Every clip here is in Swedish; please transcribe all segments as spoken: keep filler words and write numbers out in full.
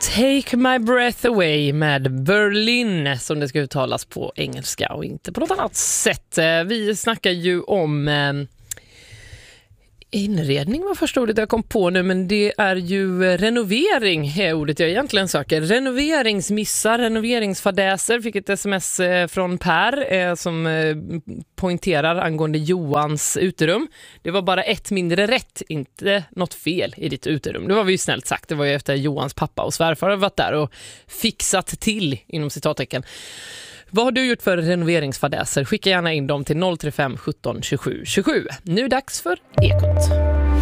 Take My Breath Away med Berlin, som det ska uttalas på engelska och inte på något annat sätt. Vi snackar ju om eh, inredning var första ordet jag kom på nu, men det är ju renovering är ordet jag egentligen söker. Renoveringsmissar, renoveringsfadäser. Fick ett sms från Per eh, som eh, poängterar angående Johans uterum. Det var bara ett mindre rätt, inte något fel i ditt uterum. Det var vi ju snällt sagt. Det var ju efter Johans pappa och svärfar har varit där och fixat till, inom citattecken. Vad har du gjort för renoveringsfadäser? Skicka gärna in dem till noll tre fem sjutton tjugosju tjugosju. Nu är det dags för Ekot.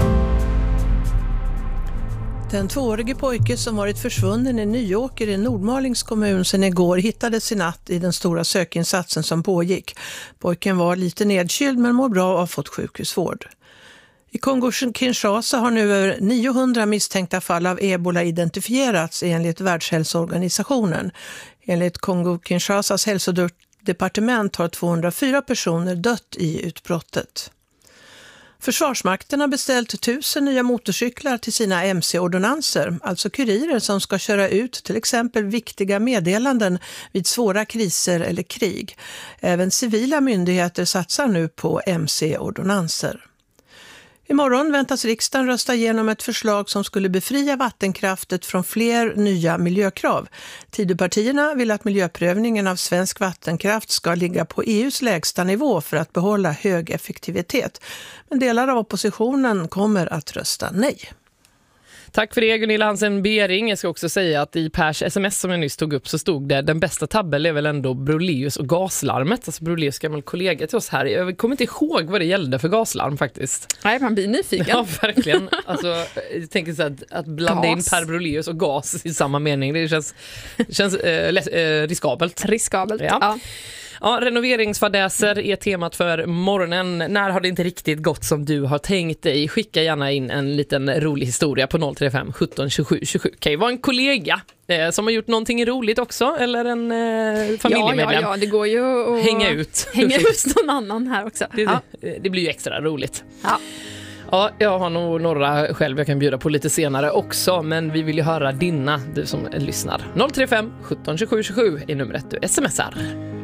Den tvåårige pojke som varit försvunnen i Nyåker i Nordmalings kommun sedan igår hittades i natt i den stora sökinsatsen som pågick. Pojken var lite nedkyld men mår bra och har fått sjukhusvård. I Kongo-Kinshasa har nu över niohundra misstänkta fall av ebola identifierats enligt Världshälsoorganisationen. Enligt Kongo-Kinshasas hälsodepartement har tvåhundrafyra personer dött i utbrottet. Försvarsmakten har beställt tusen nya motorcyklar till sina M C-ordonanser, alltså kurirer som ska köra ut till exempel viktiga meddelanden vid svåra kriser eller krig. Även civila myndigheter satsar nu på M C-ordonanser. Imorgon väntas riksdagen rösta igenom ett förslag som skulle befria vattenkraftet från fler nya miljökrav. Tidöpartierna vill att miljöprövningen av svensk vattenkraft ska ligga på E U:s lägsta nivå för att behålla hög effektivitet. Men delar av oppositionen kommer att rösta nej. Tack för det, Gunilla Hansen Bering. Jag ska också säga att i Pers sms som jag nyss tog upp så stod det den bästa tabben är väl ändå Broleus och gaslarmet. Alltså Broleus gammal kollega till oss här. Jag kommer inte ihåg vad det gällde för gaslarm faktiskt. Nej, man blir nyfiken. Ja, verkligen. Alltså, jag tänker så att, att blanda gas. in Per Broleus och gas i samma mening, det känns, känns eh, läs, eh, riskabelt. Riskabelt, ja. ja. Ja, renoveringsfadäser är temat för morgonen. När har det inte riktigt gått som du har tänkt dig? Skicka gärna in en liten rolig historia på noll tre fem sjutton tjugosju tjugosju. Kan ju vara en kollega eh, som har gjort någonting roligt också, eller en eh, familjemedlem. Ja, ja, ja, det går ju att hänga ut. Hänga ut någon annan här också. Det, ja. det, det blir ju extra roligt. Ja. Ja, jag har nog några själv jag kan bjuda på lite senare också, men vi vill ju höra dina, du som lyssnar. noll tre fem sjutton tjugosju tjugosju är numret du smsar.